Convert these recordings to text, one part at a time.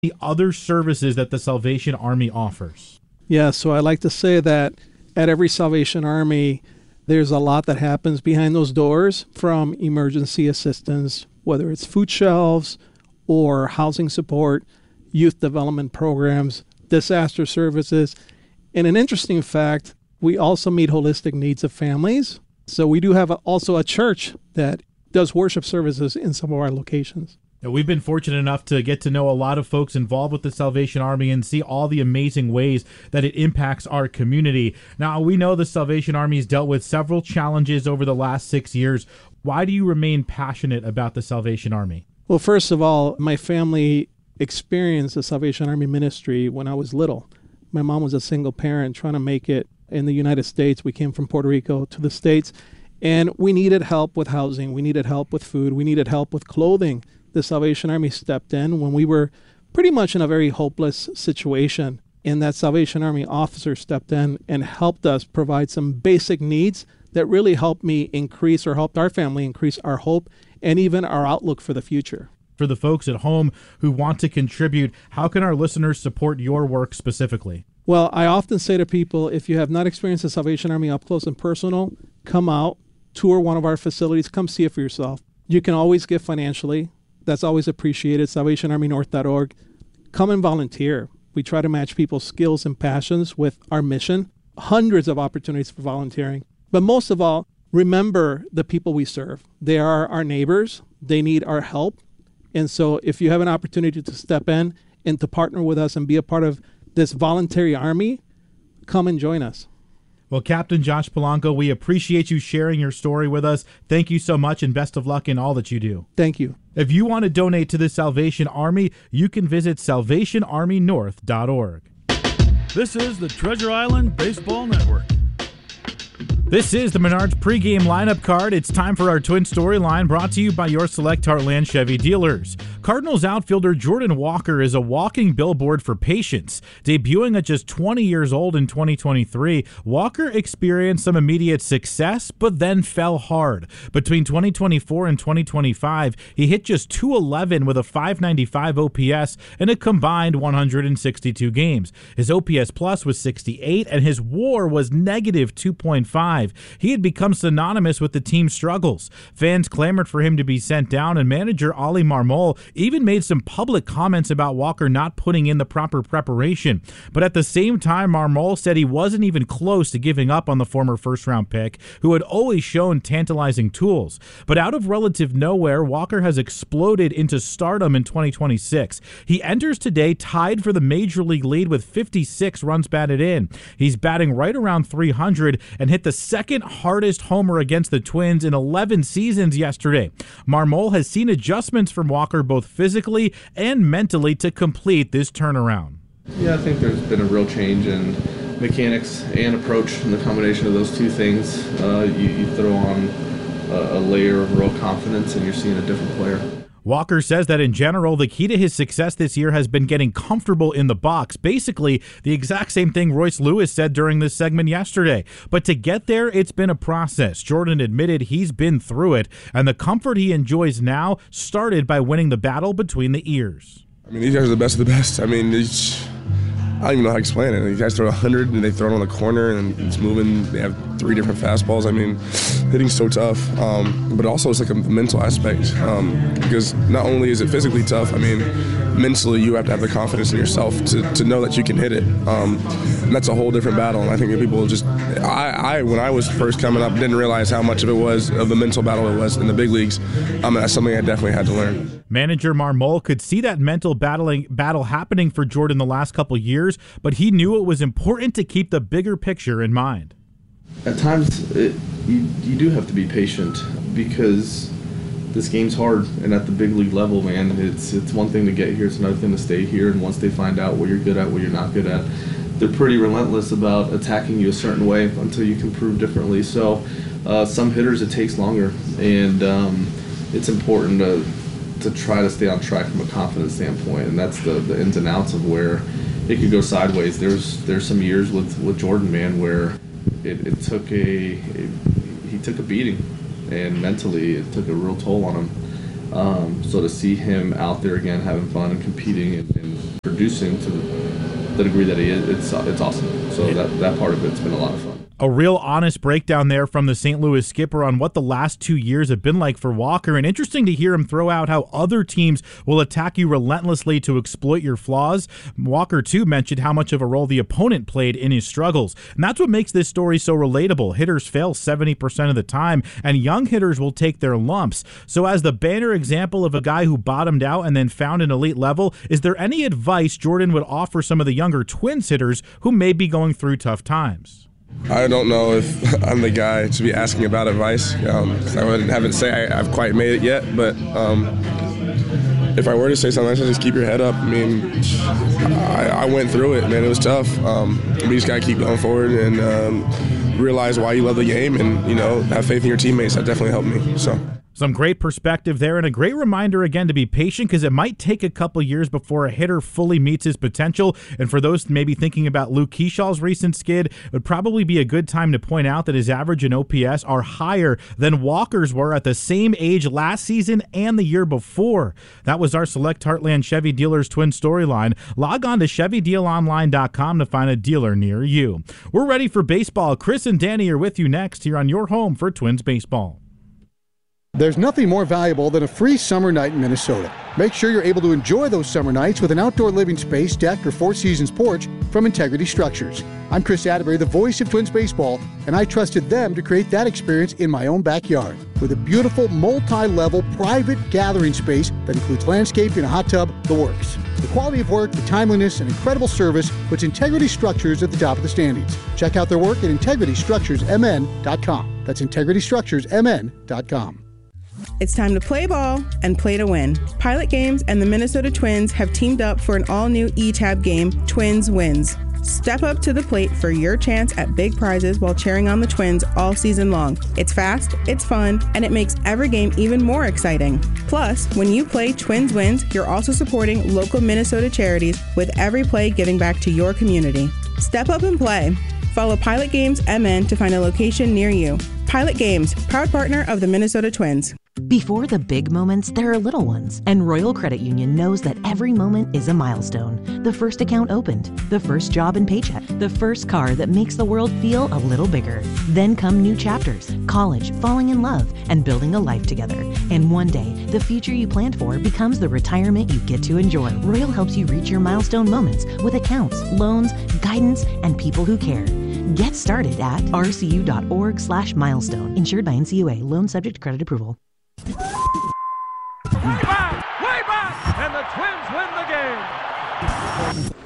the other services that the Salvation Army offers? Yeah, so I like to say that at every Salvation Army, there's a lot that happens behind those doors, from emergency assistance, whether it's food shelves or housing support, youth development programs, disaster services. And an interesting fact, we also meet holistic needs of families. So we do have also a church that does worship services in some of our locations. Now, we've been fortunate enough to get to know a lot of folks involved with the Salvation Army and see all the amazing ways that it impacts our community. Now, we know the Salvation Army has dealt with several challenges over the last 6 years. Why do you remain passionate about the Salvation Army? Well, first of all, my family experienced the Salvation Army ministry when I was little. My mom was a single parent trying to make it in the United States. We came from Puerto Rico to the States, and we needed help with housing. We needed help with food. We needed help with clothing. The Salvation Army stepped in when we were pretty much in a very hopeless situation. And that Salvation Army officer stepped in and helped us provide some basic needs that really helped me increase, or helped our family increase, our hope and even our outlook for the future. For the folks at home who want to contribute, how can our listeners support your work specifically? Well, I often say to people, if you have not experienced the Salvation Army up close and personal, come out, tour one of our facilities, come see it for yourself. You can always give financially. That's always appreciated. SalvationArmyNorth.org. Come and volunteer. We try to match people's skills and passions with our mission. Hundreds of opportunities for volunteering. But most of all, remember the people we serve. They are our neighbors. They need our help. And so if you have an opportunity to step in and to partner with us and be a part of this voluntary army, come and join us. Well, Captain Josh Polanco, we appreciate you sharing your story with us. Thank you so much, and best of luck in all that you do. Thank you. If you want to donate to the Salvation Army, you can visit SalvationArmyNorth.org. This is the Treasure Island Baseball Network. This is the Menards pregame lineup card. It's time for our twin storyline, brought to you by your select Heartland Chevy dealers. Cardinals outfielder Jordan Walker is a walking billboard for patience. Debuting at just 20 years old in 2023, Walker experienced some immediate success, but then fell hard. Between 2024 and 2025, he hit just .211 with a .595 OPS in a combined 162 games. His OPS plus was 68, and his WAR was negative 2.5. He had become synonymous with the team's struggles. Fans clamored for him to be sent down, and manager Oli Marmol even made some public comments about Walker not putting in the proper preparation. But at the same time, Marmol said he wasn't even close to giving up on the former first-round pick, who had always shown tantalizing tools. But out of relative nowhere, Walker has exploded into stardom in 2026. He enters today tied for the major league lead with 56 runs batted in. He's batting right around 300 and hit the second hardest homer against the Twins in 11 seasons yesterday. Marmol has seen adjustments from Walker both physically and mentally to complete this turnaround. Yeah, I think there's been a real change in mechanics and approach, and the combination of those two things, you throw on a layer of real confidence and you're seeing a different player. Walker says that in general, the key to his success this year has been getting comfortable in the box. Basically, the exact same thing Royce Lewis said during this segment yesterday. But to get there, it's been a process. Jordan admitted he's been through it, and the comfort he enjoys now started by winning the battle between the ears. I mean, these guys are the best of the best. I mean, I don't even know how to explain it. These guys throw 100 and they throw it on the corner and it's moving. They have 3 different fastballs. I mean, hitting's so tough. But also it's like a mental aspect because not only is it physically tough, I mean, mentally you have to have the confidence in yourself to know that you can hit it. And that's a whole different battle. And I think that people just, when I was first coming up, didn't realize how much of it was, of the mental battle it was in the big leagues. That's something I definitely had to learn. Manager Marmol could see that mental battle happening for Jordan the last couple years, but he knew it was important to keep the bigger picture in mind. At times, you do have to be patient because this game's hard, and at the big league level, man, it's one thing to get here, it's another thing to stay here, and once they find out what you're good at, what you're not good at, they're pretty relentless about attacking you a certain way until you can prove differently. So some hitters, it takes longer, and it's important to try to stay on track from a confidence standpoint, and that's the ins and outs of where it could go sideways. There's some years with Jordan, man, where it took he took a beating, and mentally it took a real toll on him. So to see him out there again having fun and competing and producing to the degree that he is, it's awesome. So that part of it's been a lot of fun. A real honest breakdown there from the St. Louis skipper on what the last 2 years have been like for Walker, and interesting to hear him throw out how other teams will attack you relentlessly to exploit your flaws. Walker, too, mentioned how much of a role the opponent played in his struggles, and that's what makes this story so relatable. Hitters fail 70% of the time, and young hitters will take their lumps. So as the banner example of a guy who bottomed out and then found an elite level, is there any advice Jordan would offer some of the younger Twins hitters who may be going through tough times? I don't know if I'm the guy to be asking about advice. I haven't say I've quite made it yet, but if I were to say something, I should just keep your head up. I mean, I went through it, man. It was tough. We just got to keep going forward and realize why you love the game and, have faith in your teammates. That definitely helped me. So. Some great perspective there, and a great reminder again to be patient, because it might take a couple years before a hitter fully meets his potential. And for those maybe thinking about Luke Keeshaw's recent skid, it would probably be a good time to point out that his average and OPS are higher than Walker's were at the same age last season and the year before. That was our Select Heartland Chevy Dealers Twin Storyline. Log on to ChevyDealOnline.com to find a dealer near you. We're ready for baseball. Chris and Danny are with you next here on your home for Twins baseball. There's nothing more valuable than a free summer night in Minnesota. Make sure you're able to enjoy those summer nights with an outdoor living space, deck, or Four Seasons porch from Integrity Structures. I'm Chris Atterbury, the voice of Twins baseball, and I trusted them to create that experience in my own backyard with a beautiful multi-level private gathering space that includes landscaping, a hot tub, the works. The quality of work, the timeliness, and incredible service puts Integrity Structures at the top of the standings. Check out their work at integritystructuresmn.com. That's integritystructuresmn.com. It's time to play ball and play to win. Pilot Games and the Minnesota Twins have teamed up for an all-new eTab game, Twins Wins. Step up to the plate for your chance at big prizes while cheering on the Twins all season long. It's fast, it's fun, and it makes every game even more exciting. Plus, when you play Twins Wins, you're also supporting local Minnesota charities, with every play giving back to your community. Step up and play. Follow Pilot Games MN to find a location near you. Pilot Games, proud partner of the Minnesota Twins. Before the big moments, there are little ones, and Royal Credit Union knows that every moment is a milestone. The first account opened, the first job and paycheck, the first car that makes the world feel a little bigger. Then come new chapters, college, falling in love, and building a life together. And one day, the future you planned for becomes the retirement you get to enjoy. Royal helps you reach your milestone moments with accounts, loans, guidance, and people who care. Get started at rcu.org/milestone. Insured by NCUA. Loan subject to credit approval. Way back, and the Twins win the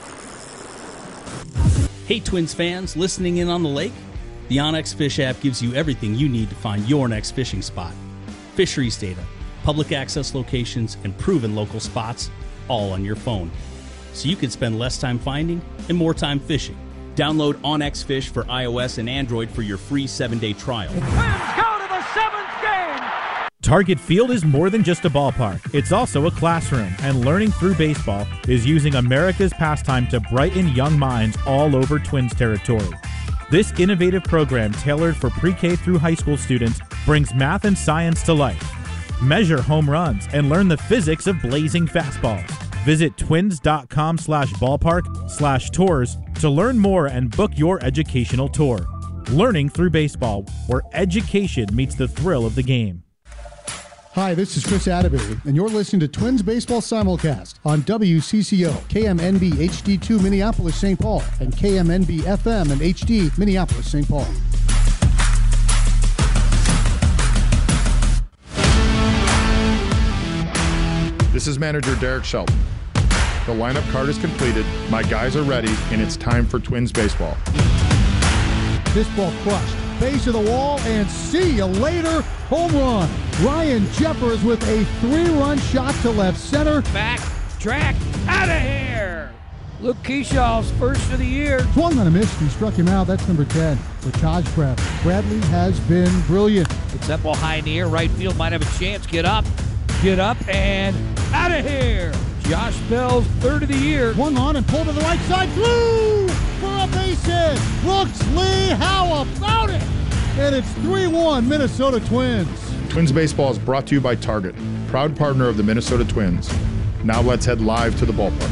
game. Hey Twins fans, listening in on the lake? The onX Fish app gives you everything you need to find your next fishing spot. Fisheries data, public access locations, and proven local spots, all on your phone. So you can spend less time finding and more time fishing. Download onX Fish for iOS and Android for your free 7-day trial. Twins go to the 7th game. Target Field is more than just a ballpark. It's also a classroom, and learning through baseball is using America's pastime to brighten young minds all over Twins territory. This innovative program, tailored for pre-K through high school students, brings math and science to life. Measure home runs and learn the physics of blazing fastballs. Visit twins.com/ballpark/tours to learn more and book your educational tour. Learning through baseball, where education meets the thrill of the game. Hi, this is Chris Atterbury, and you're listening to Twins Baseball Simulcast on WCCO, KMNB HD2 Minneapolis, St. Paul, and KMNB FM and HD Minneapolis, St. Paul. This is manager Derek Shelton. The lineup card is completed, my guys are ready, and it's time for Twins baseball. This ball crushed. Base of the wall, and see you later. Home run. Ryan Jeffers with a 3-run shot to left center. Back, track, out of here. Luke Keeshaw's first of the year. Swung on a miss, he struck him out. That's number 10 for Taj Bradley. Bradley has been brilliant. It's that ball high in the air. Right field might have a chance. Get up, and out of here. Josh Bell's third of the year. Swung on and pulled to the right side. Blue for a base hit. Brooks Lee, how about it? And it's 3-1 Minnesota Twins. Twins baseball is brought to you by Target, proud partner of the Minnesota Twins. Now let's head live to the ballpark.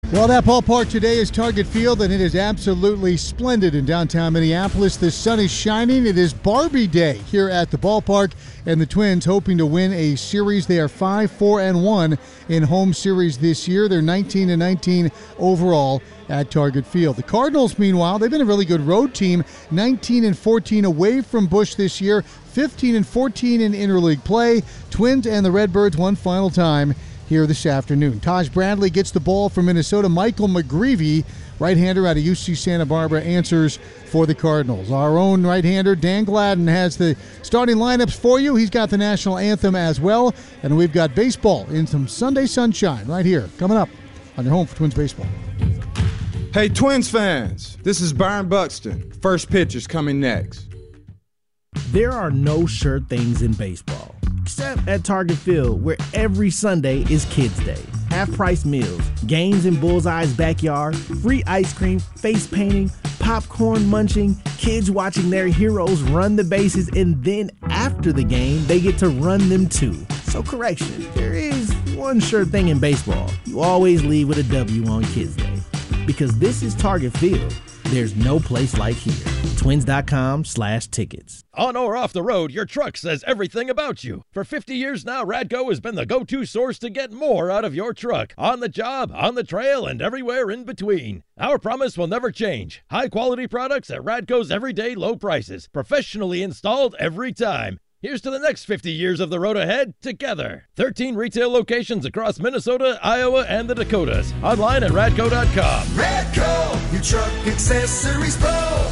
Well, that ballpark today is Target Field, and it is absolutely splendid in downtown Minneapolis. The sun is shining. It is Barbie Day here at the ballpark, and the Twins hoping to win a series. They are 5-4-1 in home series this year. They're 19-19 overall at Target Field. The Cardinals, meanwhile, they've been a really good road team, 19-14 away from Busch this year, 15-14 in interleague play. Twins and the Redbirds one final time here this afternoon. Taj Bradley gets the ball from Minnesota. Michael McGreevy, right-hander out of UC Santa Barbara, answers for the Cardinals. Our own right-hander, Dan Gladden, has the starting lineups for you. He's got the national anthem as well. And we've got baseball in some Sunday sunshine right here coming up on your home for Twins baseball. Hey, Twins fans, this is Byron Buxton. First pitch is coming next. There are no sure things in baseball, except at Target Field, where every Sunday is Kids Day. Half-price meals, games in Bullseye's backyard, free ice cream, face painting, popcorn munching, kids watching their heroes run the bases, and then after the game, they get to run them too. So correction, there is one sure thing in baseball. You always leave with a W on Kids Day. Because this is Target Field, there's no place like here. Twins.com/tickets. On or off the road, your truck says everything about you. For 50 years now, Radco has been the go-to source to get more out of your truck. On the job, on the trail, and everywhere in between. Our promise will never change. High-quality products at Radco's everyday low prices. Professionally installed every time. Here's to the next 50 years of the road ahead together. 13 retail locations across Minnesota, Iowa, and the Dakotas. Online at radco.com. Radco, your truck accessories pro.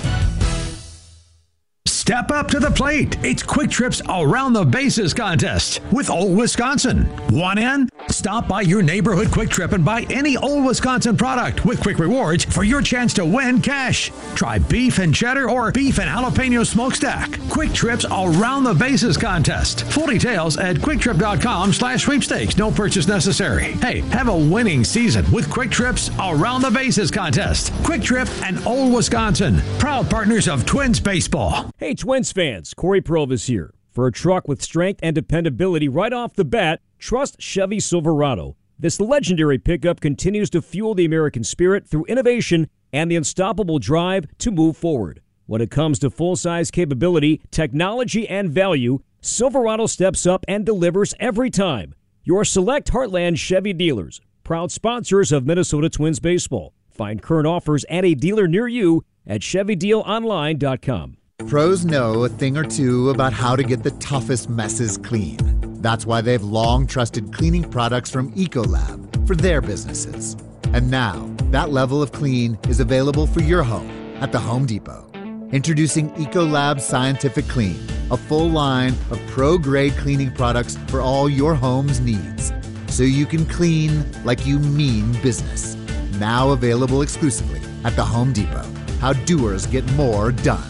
Step up to the plate. It's Quick Trip's Around the Bases contest with Old Wisconsin. Want in? Stop by your neighborhood Quick Trip and buy any Old Wisconsin product with quick rewards for your chance to win cash. Try beef and cheddar or beef and jalapeno smokestack. Quick Trip's Around the Bases contest. Full details at quicktrip.com/sweepstakes. No purchase necessary. Hey, have a winning season with Quick Trip's Around the Bases contest. Quick Trip and Old Wisconsin, proud partners of Twins baseball. Hey, Twins fans, Corey Provis here. For a truck with strength and dependability right off the bat, trust Chevy Silverado. This legendary pickup continues to fuel the American spirit through innovation and the unstoppable drive to move forward. When it comes to full-size capability, technology, and value, Silverado steps up and delivers every time. Your select Heartland Chevy dealers, proud sponsors of Minnesota Twins baseball. Find current offers and a dealer near you at ChevyDealOnline.com. Pros know a thing or two about how to get the toughest messes clean. That's why they've long trusted cleaning products from Ecolab for their businesses. And now, that level of clean is available for your home at the Home Depot. Introducing Ecolab Scientific Clean, a full line of pro-grade cleaning products for all your home's needs. So you can clean like you mean business. Now available exclusively at the Home Depot. How doers get more done.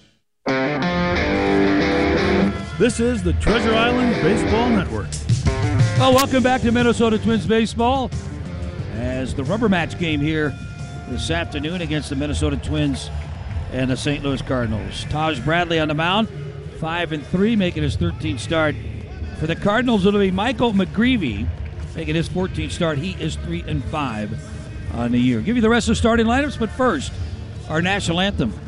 This is the Treasure Island Baseball Network. Well, welcome back to Minnesota Twins baseball as the rubber match game here this afternoon against the Minnesota Twins and the St. Louis Cardinals. Taj Bradley on the mound, 5-3, making his 13th start. For the Cardinals, it'll be Michael McGreevy making his 14th start. He is 3-5 on the year. Give you the rest of the starting lineups, but first, our national anthem.